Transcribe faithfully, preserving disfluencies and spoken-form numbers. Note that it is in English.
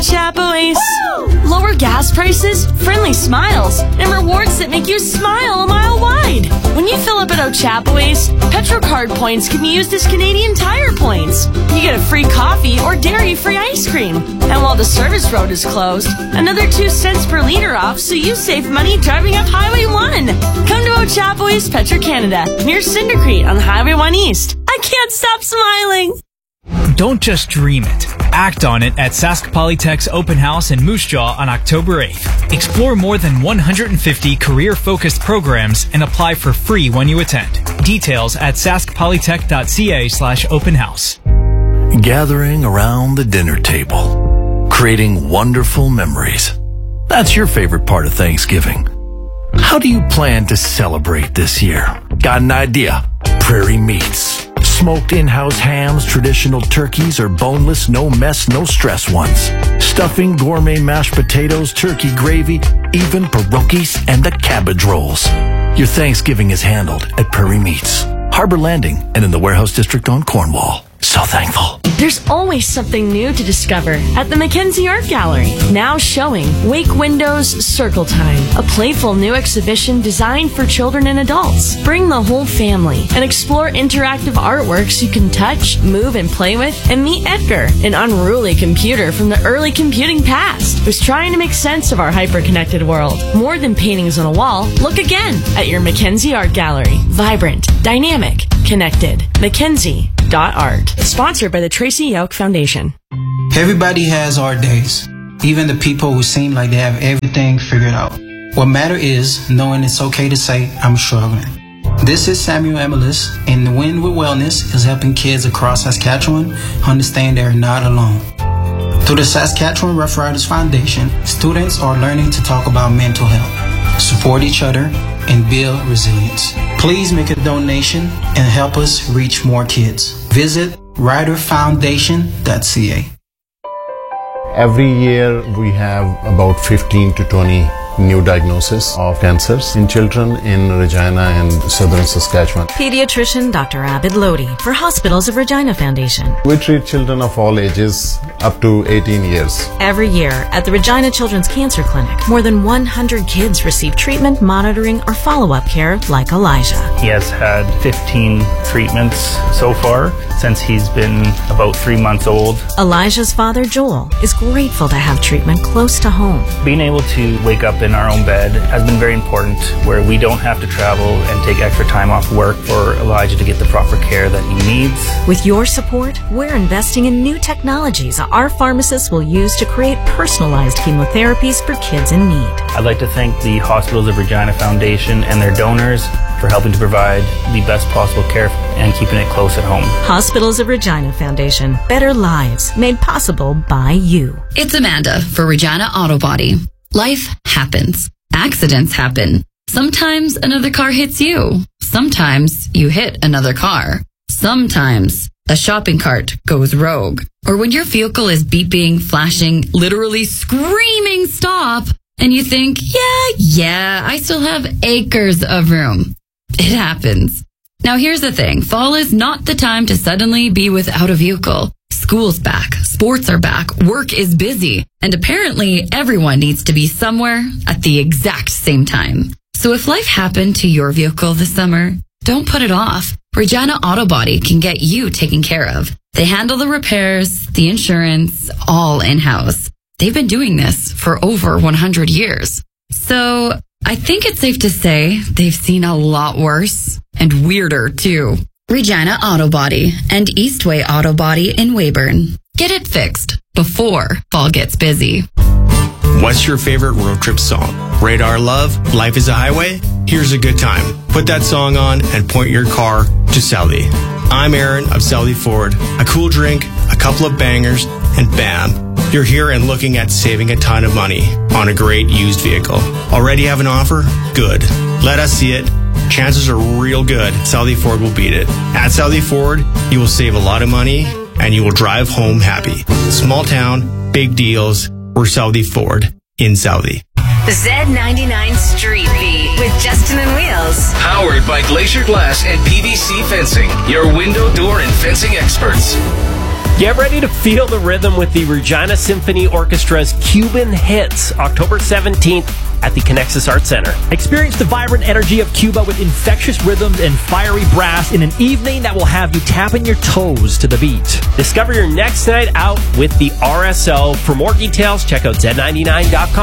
Chapois. Lower gas prices, friendly smiles, and rewards that make you smile a mile wide. When you fill up at Chapois, Petrocard points can be used as Canadian Tire points. You get a free coffee or dairy-free ice cream. And while the service road is closed, another two cents per liter off, so you save money driving up Highway one. Come to Chapois, Petro-Canada, near Cindercrete on Highway one East. I can't stop smiling. Don't just dream it. Act on it at Sask Polytech's open house in Moose Jaw on October eighth. Explore more than one hundred fifty career-focused programs and apply for free when you attend. Details at saskpolytech.ca slash open house. Gathering around the dinner table, creating wonderful memories. That's your favorite part of Thanksgiving. How do you plan to celebrate this year? Got an idea? Prairie Meats. Smoked in-house hams, traditional turkeys, or boneless, no mess, no stress ones. Stuffing, gourmet mashed potatoes, turkey gravy, even pierogies and the cabbage rolls. Your Thanksgiving is handled at Prairie Meats, Harbor Landing, and in the Warehouse District on Cornwall. So thankful. There's always something new to discover at the Mackenzie Art Gallery. Now showing Wake Windows Circle Time, a playful new exhibition designed for children and adults. Bring the whole family and explore interactive artworks you can touch, move, and play with, and meet Edgar, an unruly computer from the early computing past who's trying to make sense of our hyper-connected world. More than paintings on a wall, look again at your Mackenzie Art Gallery. Vibrant, dynamic, connected. Mackenzie dot art. Sponsored by the Tracy Yelk Foundation. Everybody has hard days, even the people who seem like they have everything figured out. What matters is knowing it's okay to say, I'm struggling. This is Samuel Emilis, and the Win with Wellness is helping kids across Saskatchewan understand they're not alone. Through the Saskatchewan Rough Riders Foundation, students are learning to talk about mental health, support each other, and build resilience. Please make a donation and help us reach more kids. Visit rider foundation dot c a. Every year we have about fifteen to twenty new diagnoses of cancers in children in Regina and southern Saskatchewan. Pediatrician Doctor Abid Lodi for Hospitals of Regina Foundation. We treat children of all ages up to eighteen years. Every year at the Regina Children's Cancer Clinic, more than one hundred kids receive treatment, monitoring, or follow-up care like Elijah. He has had fifteen treatments so far since he's been about three months old. Elijah's father, Joel, is grateful to have treatment close to home. Being able to wake up in our own bed has been very important, where we don't have to travel and take extra time off work for Elijah to get the proper care that he needs. With your support, we're investing in new technologies our pharmacists will use to create personalized chemotherapies for kids in need. I'd like to thank the Hospitals of Regina Foundation and their donors for helping to provide the best possible care and keeping it close at home. Hospitals of Regina Foundation. Better lives made possible by you. It's Amanda for Regina Auto Body. Life happens. Accidents happen. Sometimes another car hits you. Sometimes you hit another car. Sometimes a shopping cart goes rogue. Or when your vehicle is beeping, flashing, literally screaming stop, and you think, yeah, yeah, I still have acres of room. It happens. Now here's the thing. Fall is not the time to suddenly be without a vehicle. School's back, sports are back, work is busy, and apparently everyone needs to be somewhere at the exact same time. So if life happened to your vehicle this summer, don't put it off. Regina Auto Body can get you taken care of. They handle the repairs, the insurance, all in-house. They've been doing this for over one hundred years. So I think it's safe to say they've seen a lot worse and weirder too. Regina Auto Body and Eastway Auto Body in Weyburn. Get it fixed before fall gets busy. What's your favorite road trip song? Radar Love, Life is a Highway? Here's a good time. Put that song on and point your car to Southie. I'm Aaron of Southie Ford. A cool drink, a couple of bangers, and bam, you're here and looking at saving a ton of money on a great used vehicle. Already have an offer? Good. Let us see it. Chances are real good Southie Ford will beat it. At Southie Ford, you will save a lot of money and you will drive home happy. Small town, big deals. We're Southie Ford in Southie. Z ninety-nine Street Beat with Justin and Wheels. Powered by Glacier Glass and P V C Fencing, your window, door, and fencing experts. Get ready to feel the rhythm with the Regina Symphony Orchestra's Cuban Hits, October seventeenth at the Connexus Arts Center. Experience the vibrant energy of Cuba with infectious rhythms and fiery brass in an evening that will have you tapping your toes to the beat. Discover your next night out with the R S O. For more details, check out Z ninety-nine dot com.